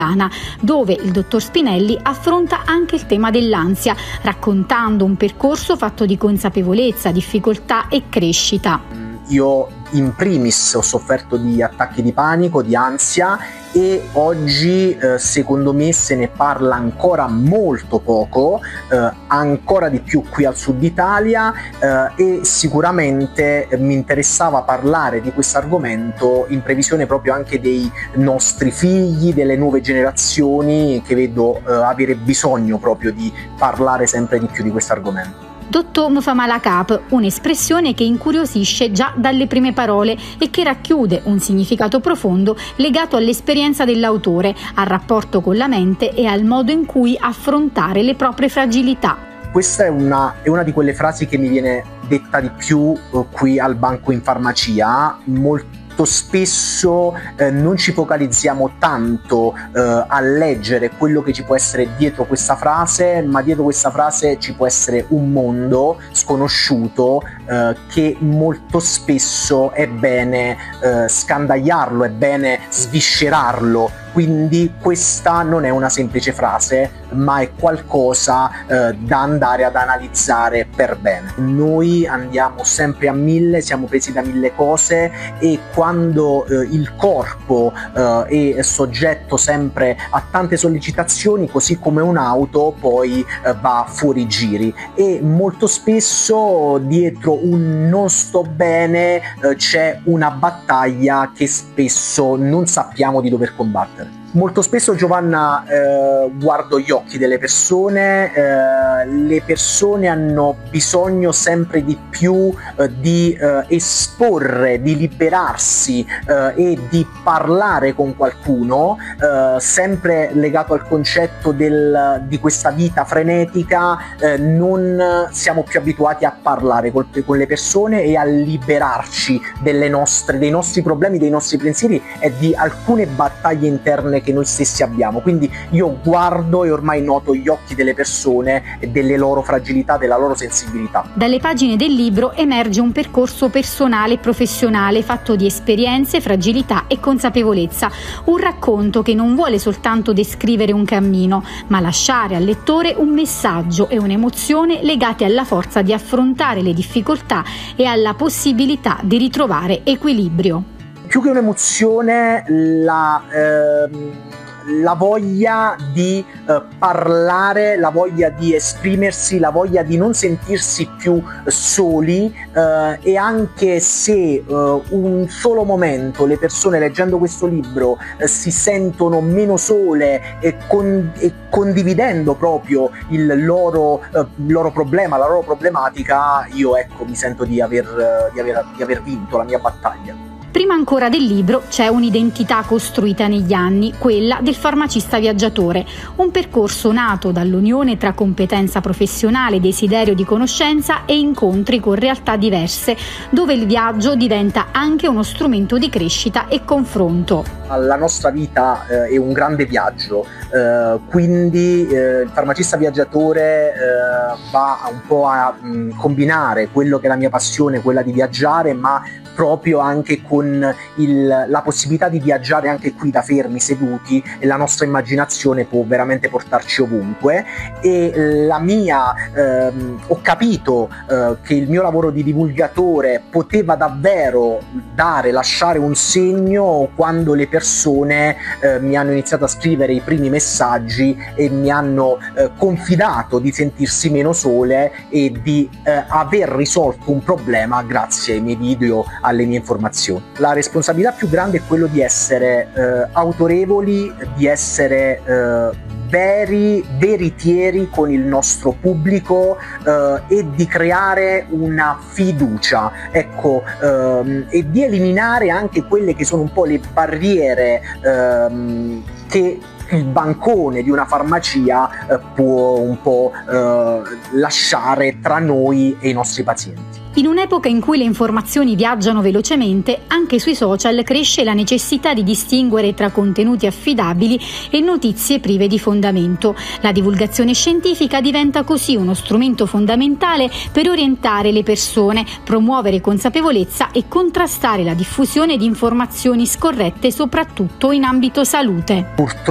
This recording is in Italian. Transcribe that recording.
dove il dottor Spinelli affronta anche il tema dell'ansia, raccontando un percorso fatto di consapevolezza, difficoltà e crescita. Io in primis ho sofferto di attacchi di panico, di ansia, e oggi secondo me se ne parla ancora molto poco, ancora di più qui al sud Italia, e sicuramente mi interessava parlare di questo argomento in previsione proprio anche dei nostri figli, delle nuove generazioni, che vedo avere bisogno proprio di parlare sempre di più di questo argomento. Dottor Mufamalakap, un'espressione che incuriosisce già dalle prime parole e che racchiude un significato profondo legato all'esperienza dell'autore, al rapporto con la mente e al modo in cui affrontare le proprie fragilità. Questa è una di quelle frasi che mi viene detta di più qui al banco in farmacia. Molto spesso non ci focalizziamo tanto a leggere quello che ci può essere dietro questa frase, ma dietro questa frase ci può essere un mondo sconosciuto che molto spesso è bene scandagliarlo, è bene sviscerarlo. Quindi questa non è una semplice frase, ma è qualcosa da andare ad analizzare per bene. Noi andiamo sempre a mille, siamo presi da mille cose, e quando il corpo è soggetto sempre a tante sollecitazioni, così come un'auto, poi va fuori giri, e molto spesso dietro un non sto bene c'è una battaglia che spesso non sappiamo di dover combattere. Molto spesso, Giovanna, guardo gli occhi delle persone, le persone hanno bisogno sempre di più di esporre, di liberarsi e di parlare con qualcuno, sempre legato al concetto di questa vita frenetica. Non siamo più abituati a parlare con le persone e a liberarci dei nostri problemi, dei nostri pensieri e di alcune battaglie interne che noi stessi abbiamo. Quindi io guardo e ormai noto gli occhi delle persone e delle loro fragilità, della loro sensibilità. Dalle pagine del libro emerge un percorso personale e professionale fatto di esperienze, fragilità e consapevolezza, un racconto che non vuole soltanto descrivere un cammino, ma lasciare al lettore un messaggio e un'emozione legati alla forza di affrontare le difficoltà e alla possibilità di ritrovare equilibrio. Più che un'emozione, la voglia di parlare, la voglia di esprimersi, la voglia di non sentirsi più soli, e anche se un solo momento le persone leggendo questo libro si sentono meno sole e condividendo proprio il loro problema, la loro problematica, io mi sento di aver vinto la mia battaglia. Prima ancora del libro c'è un'identità costruita negli anni, quella del farmacista viaggiatore, un percorso nato dall'unione tra competenza professionale, desiderio di conoscenza e incontri con realtà diverse, dove il viaggio diventa anche uno strumento di crescita e confronto. La nostra vita è un grande viaggio, quindi il farmacista viaggiatore va un po' a combinare quello che è la mia passione, quella di viaggiare, ma proprio anche con la possibilità di viaggiare anche qui da fermi, seduti, e la nostra immaginazione può veramente portarci ovunque. E ho capito che il mio lavoro di divulgatore poteva davvero lasciare un segno quando le persone mi hanno iniziato a scrivere i primi messaggi e mi hanno confidato di sentirsi meno sole e di aver risolto un problema grazie ai miei video, alle mie informazioni. La responsabilità più grande è quello di essere autorevoli, di essere veritieri con il nostro pubblico, e di creare una fiducia, e di eliminare anche quelle che sono un po' le barriere che il bancone di una farmacia può un po' lasciare tra noi e i nostri pazienti. In un'epoca in cui le informazioni viaggiano velocemente, anche sui social cresce la necessità di distinguere tra contenuti affidabili e notizie prive di fondamento. La divulgazione scientifica diventa così uno strumento fondamentale per orientare le persone, promuovere consapevolezza e contrastare la diffusione di informazioni scorrette, soprattutto in ambito salute.